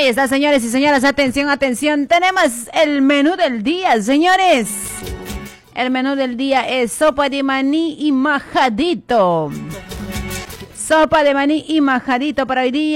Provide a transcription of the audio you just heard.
Ahí está, señores y señoras, atención, atención. Tenemos el menú del día, señores. El menú del día es sopa de maní y majadito. Sopa de maní y majadito para hoy día.